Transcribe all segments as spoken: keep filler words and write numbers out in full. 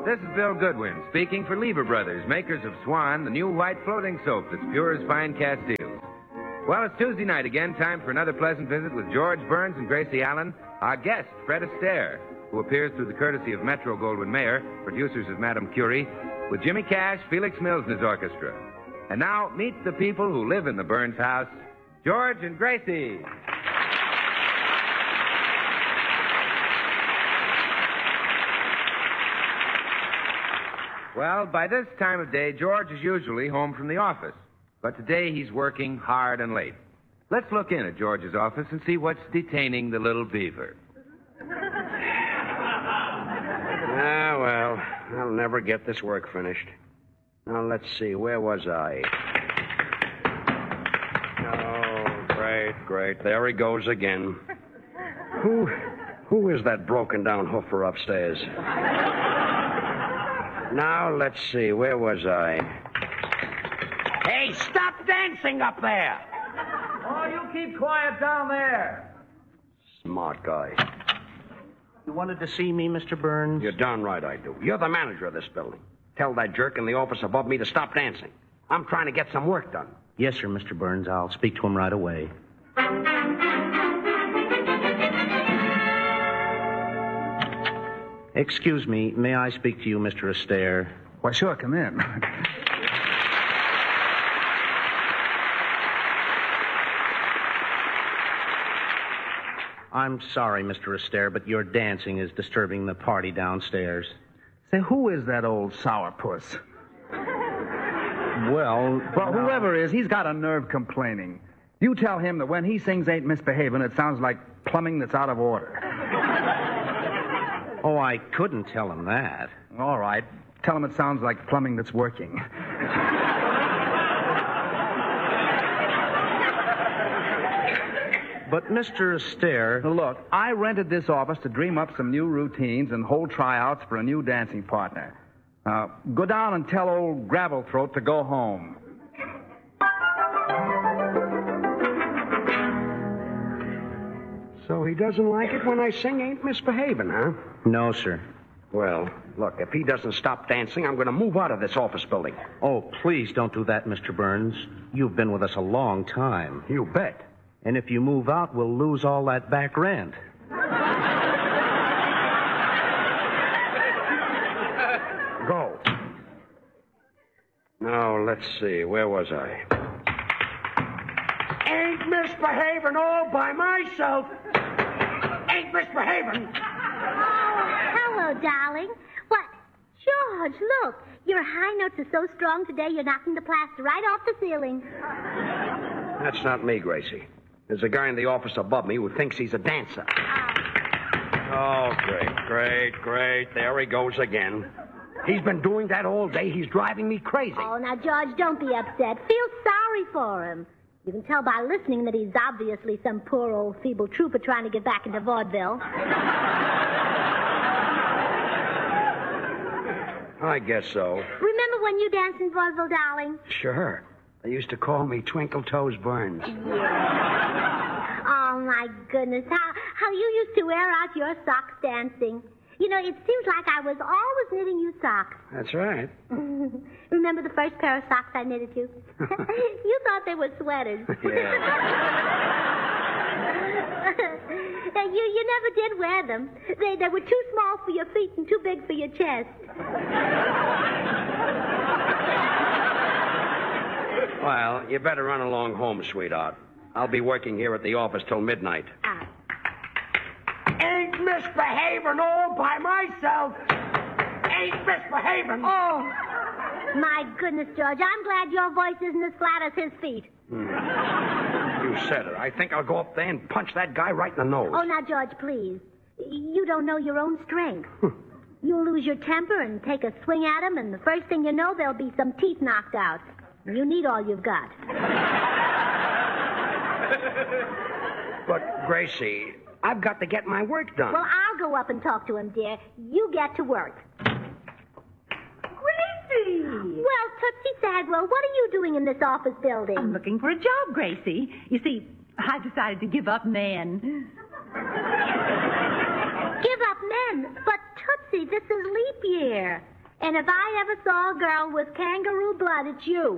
This is Bill Goodwin, speaking for Lever Brothers, makers of Swan, the new white floating soap that's pure as fine Castiles. Well, it's Tuesday night again, time for another pleasant visit with George Burns and Gracie Allen, our guest, Fred Astaire, who appears through the courtesy of Metro-Goldwyn-Mayer, producers of Madame Curie, with Jimmy Cash, Felix Mills and his orchestra. And now, meet the people who live in the Burns house, George and Gracie. Well, by this time of day, George is usually home from the office. But today he's working hard and late. Let's look in at George's office and see what's detaining the little beaver. Ah, well, I'll never get this work finished. Now, let's see, where was I? Oh, great, great. There he goes again. Who, who is that broken-down hoofer upstairs? Now, let's see, where was I? Hey, stop dancing up there! Oh, you keep quiet down there. Smart guy. You wanted to see me, Mister Burns? You're darn right I do. You're the manager of this building. Tell that jerk in the office above me to stop dancing. I'm trying to get some work done. Yes, sir, Mister Burns. I'll speak to him right away. Excuse me, may I speak to you, Mister Astaire? Why, sure, come in. I'm sorry, Mister Astaire, but your dancing is disturbing the party downstairs. Say, who is that old sourpuss? Well, Well, whoever is, he's got a nerve complaining. You tell him that when he sings Ain't Misbehavin', it sounds like plumbing that's out of order. Oh, I couldn't tell him that. All right. Tell him it sounds like plumbing that's working. But, Mister Astaire... Now, look, I rented this office to dream up some new routines and hold tryouts for a new dancing partner. Uh, go down and tell old Gravel Throat to go home. So he doesn't like it when I sing Ain't Misbehavin', huh? No, sir. Well, look, if he doesn't stop dancing, I'm going to move out of this office building. Oh, please don't do that, Mister Burns. You've been with us a long time. You bet. And if you move out, we'll lose all that back rent. Go. Now, let's see. Where was I? Ain't misbehaving all by myself. Ain't misbehaving. Oh, hello, darling. What? George, look. Your high notes are so strong today, you're knocking the plaster right off the ceiling. That's not me, Gracie. There's a guy in the office above me who thinks he's a dancer. Oh, great, great, great. There he goes again. He's been doing that all day. He's driving me crazy. Oh, now, George, don't be upset. Feel sorry for him. You can tell by listening that he's obviously some poor old feeble trooper trying to get back into vaudeville. I guess so. Remember when you danced in vaudeville, darling? Sure. They used to call me Twinkle Toes Burns. Oh, my goodness. How, how you used to wear out your socks dancing. You know, it seems like I was always knitting you socks. That's right. Remember the first pair of socks I knitted you? You thought they were sweaters. Yeah. you, you never did wear them. They, they were too small for your feet and too big for your chest. Well, you better run along home, sweetheart. I'll be working here at the office till midnight. Ah. Ain't misbehaving all by myself. Ain't misbehaving. Oh, my goodness, George. I'm glad your voice isn't as flat as his feet. Hmm. You said it. I think I'll go up there and punch that guy right in the nose. Oh, now, George, please. You don't know your own strength. You'll lose your temper and take a swing at him, and the first thing you know, there'll be some teeth knocked out. You need all you've got. But, Gracie, I've got to get my work done. Well, I'll go up and talk to him, dear. You get to work. Gracie! Well, Tootsie Sagwell, what are you doing in this office building? I'm looking for a job, Gracie. You see, I decided to give up men. Give up men? But, Tootsie, this is leap year. And if I ever saw a girl with kangaroo blood, it's you.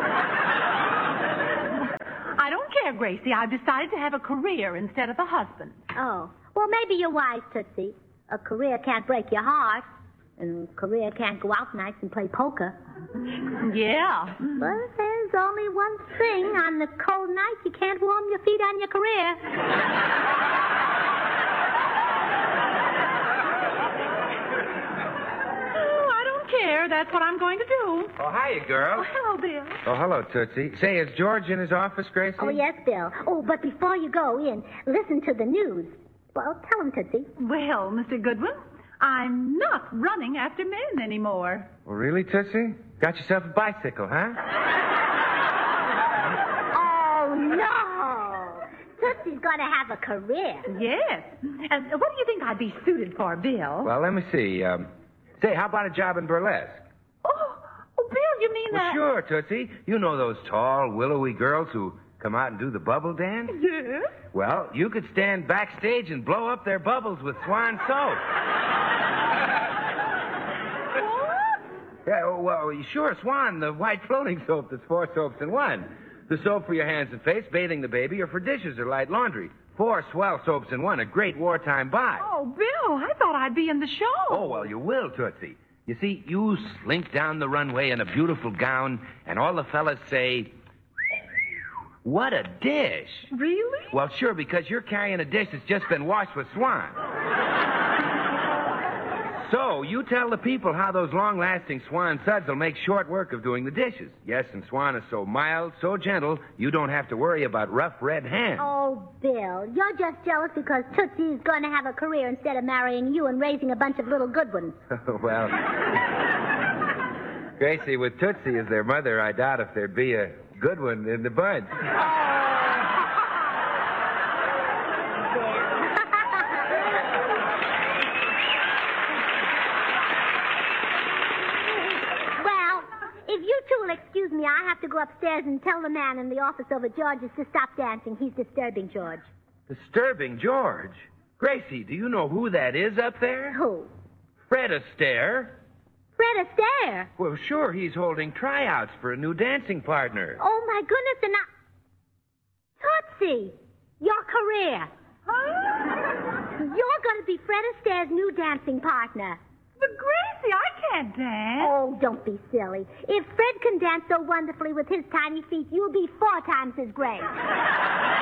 I don't care, Gracie. I've decided to have a career instead of a husband. Oh, well, maybe you're wise, Tootsie. A career can't break your heart, and a career can't go out nights and play poker. Yeah. But there's only one thing. On the cold nights, you can't warm your feet on your career. Care. That's what I'm going to do. Oh, hiya, girl. Oh, hello, Bill. Oh, hello, Tootsie. Say, is George in his office, Gracie? Oh, yes, Bill. Oh, but before you go in, listen to the news. Well, tell him, Tootsie. Well, Mister Goodwin, I'm not running after men anymore. Oh, really, Tootsie? Got yourself a bicycle, huh? Oh, no. Tootsie's going to have a career. Yes. And what do you think I'd be suited for, Bill? Well, let me see. Um, say, how about a job in burlesque? Oh, oh Bill, you mean Well, that? sure, Tootsie. You know those tall, willowy girls who come out and do the bubble dance? Yes. Well, you could stand backstage and blow up their bubbles with Swan soap. What? Yeah, oh, well, sure, Swan, the white floating soap that's four soaps in one. The soap for your hands and face, bathing the baby, or for dishes or light laundry. Four swell soaps in one, a great wartime buy. Oh, Bill, I thought I'd be in the show. Oh, well, you will, Tootsie. You see, you slink down the runway in a beautiful gown, and all the fellas say, "What a dish." Really? Well, sure, because you're carrying a dish that's just been washed with Swan. So, you tell the people how those long-lasting Swan suds will make short work of doing the dishes. Yes, and Swan is so mild, so gentle, you don't have to worry about rough red hands. Oh, Bill, you're just jealous because Tootsie's going to have a career instead of marrying you and raising a bunch of little good ones. Well, Gracie, with Tootsie as their mother, I doubt if there'd be a good one in the bunch. Excuse me, I have to go upstairs and tell the man in the office over George's to stop dancing. He's disturbing George. Disturbing George? Gracie, do you know who that is up there? Who? Fred Astaire. Fred Astaire? Well, sure, he's holding tryouts for a new dancing partner. Oh, my goodness, and I... Tootsie, your career. Huh? You're going to be Fred Astaire's new dancing partner. But, Gracie, I can't dance. Oh, don't be silly. If Fred can dance so wonderfully with his tiny feet, you'll be four times as great.